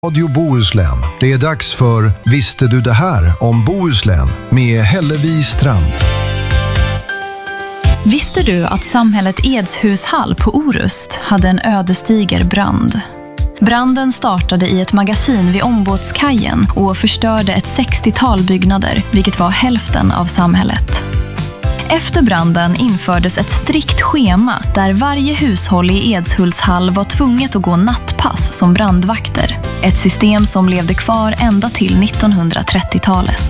Radio Bohuslän. Det är dags för Visste du det här om Bohuslän med Hellevi Strand. Visste du att samhället Edshushall på Orust hade en ödesdiger brand? Branden startade i ett magasin vid ombåtskajen och förstörde ett 60-tal byggnader, vilket var hälften av samhället. Efter branden infördes ett strikt schema där varje hushåll i Edshushall var tvunget att gå nattpass som brandvakter. Ett system som levde kvar ända till 1930-talet.